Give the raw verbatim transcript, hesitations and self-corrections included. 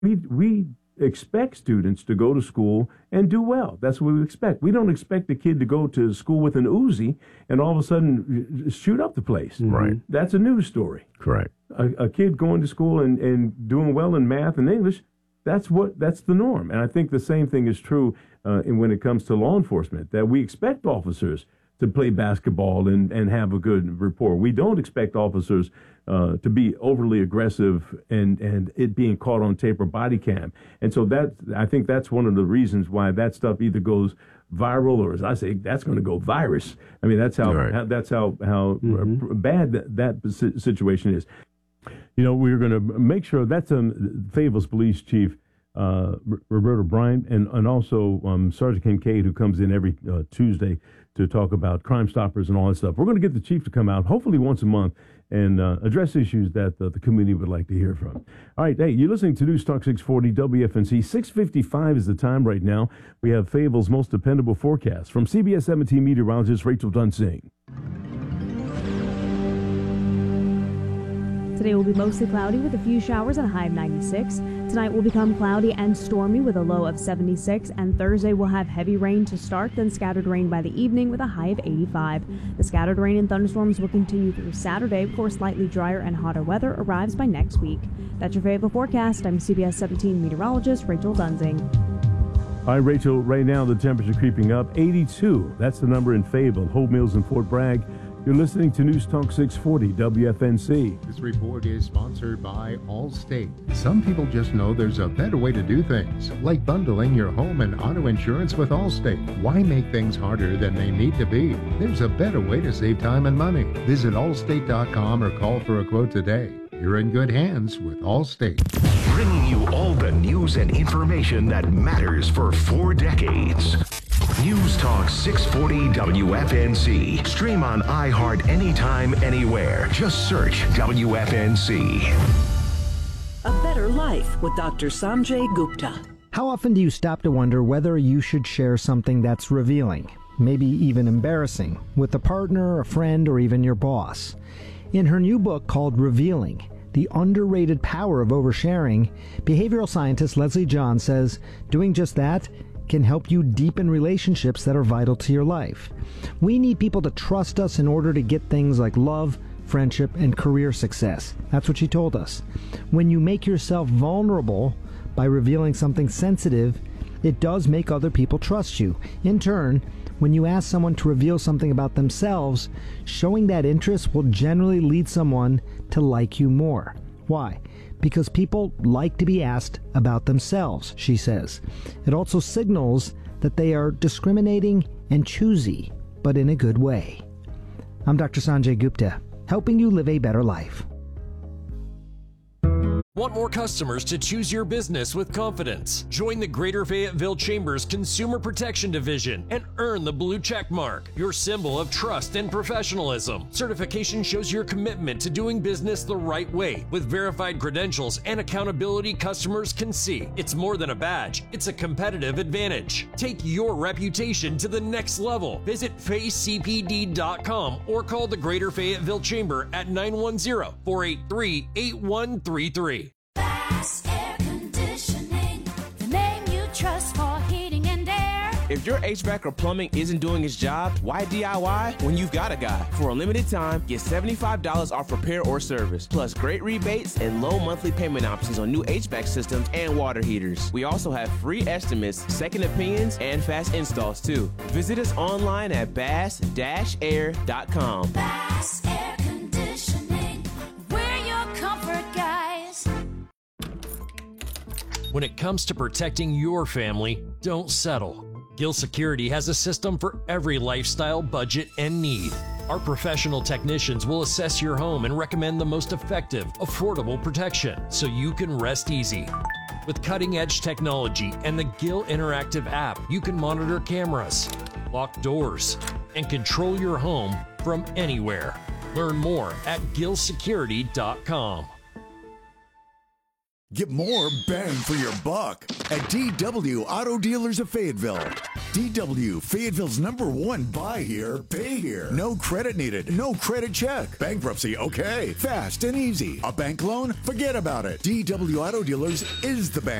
we we expect students to go to school and do well. That's what we expect. We don't expect the kid to go to school with an Uzi and all of a sudden shoot up the place. Right. That's a news story. Correct. A, a kid going to school and, and doing well in math and English, that's what that's the norm. And I think the same thing is true uh, in, when it comes to law enforcement, that we expect officers to play basketball and, and have a good rapport. We don't expect officers uh, to be overly aggressive and, and it being caught on tape or body cam. And so that I think that's one of the reasons why that stuff either goes viral or, as I say, that's going to go virus. I mean, that's how, right. how that's how how Mm-hmm. bad that, that situation is. You know, we're going to make sure that's um, Fayetteville's police chief, uh, Roberta Bryant, and, and also um, Sergeant Kincaid, who comes in every uh, Tuesday to talk about Crime Stoppers and all that stuff. We're going to get the chief to come out, hopefully once a month, and uh, address issues that uh, the community would like to hear from. All right, hey, you're listening to News Talk six forty W F N C. six fifty-five is the time right now. We have Fayetteville's most dependable forecast from C B S seventeen meteorologist Rachel Dunsing. Today will be mostly cloudy with a few showers and a high of ninety-six. Tonight will become cloudy and stormy with a low of seventy-six, and Thursday will have heavy rain to start, then scattered rain by the evening with a high of eighty-five. The scattered rain and thunderstorms will continue through Saturday before slightly drier and hotter weather arrives by next week. That's your Fayetteville forecast. I'm C B S seventeen meteorologist Rachel Dunsing. All right, Rachel, right now the temperature creeping up, eighty-two. That's the number in Fayetteville, Hope Mills, and Fort Bragg. You're listening to News Talk six forty W F N C. This report is sponsored by Allstate. Some people just know there's a better way to do things, like bundling your home and auto insurance with Allstate. Why make things harder than they need to be? There's a better way to save time and money. Visit allstate dot com or call for a quote today. You're in good hands with Allstate. Bringing you all the news and information that matters for four decades. News Talk six forty W F N C. Stream on iHeart anytime, anywhere. Just search W F N C. A Better Life with Doctor Sanjay Gupta. How often do you stop to wonder whether you should share something that's revealing, maybe even embarrassing, with a partner, a friend, or even your boss? In her new book called Revealing, The Underrated Power of Oversharing, behavioral scientist Leslie John says doing just that can help you deepen relationships that are vital to your life. We need people to trust us in order to get things like love, friendship, and career success. That's what she told us. When you make yourself vulnerable by revealing something sensitive, it does make other people trust you. In turn, when you ask someone to reveal something about themselves, showing that interest will generally lead someone to like you more. Why? Because people like to be asked about themselves, she says. It also signals that they are discriminating and choosy, but in a good way. I'm Doctor Sanjay Gupta, helping you live a better life. Want more customers to choose your business with confidence? Join the Greater Fayetteville Chamber's Consumer Protection Division and earn the blue check mark, your symbol of trust and professionalism. Certification shows your commitment to doing business the right way with verified credentials and accountability customers can see. It's more than a badge, it's a competitive advantage. Take your reputation to the next level. Visit face c p d dot com or call the Greater Fayetteville Chamber at nine one zero, four eight three, eight one three three. Bass Air Conditioning, the name you trust for heating and air. If your H V A C or plumbing isn't doing its job, why D I Y when you've got a guy? For a limited time, get seventy-five dollars off repair or service, plus great rebates and low monthly payment options on new H V A C systems and water heaters. We also have free estimates, second opinions, and fast installs too. Visit us online at bass dash air dot com. Bass Air Conditioning, we're your comfort guys. When it comes to protecting your family, don't settle. Gill Security has a system for every lifestyle, budget, and need. Our professional technicians will assess your home and recommend the most effective, affordable protection so you can rest easy. With cutting-edge technology and the Gill Interactive app, you can monitor cameras, lock doors, and control your home from anywhere. Learn more at gill security dot com. Get more bang for your buck at D W Auto Dealers of Fayetteville. D W, Fayetteville's number one buy here, pay here. No credit needed, no credit check. Bankruptcy, okay. Fast and easy. A bank loan? Forget about it. D W Auto Dealers is the bank.